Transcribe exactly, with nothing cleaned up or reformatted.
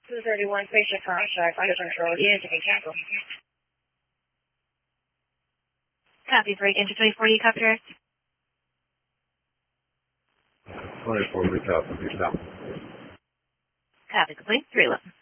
two thirty-one, spaceship contact, flight control, yeah, to be canceled. Copy, break into twenty-four, you copy direct? twenty-four, recap, recap. Copy, complete, three eleven.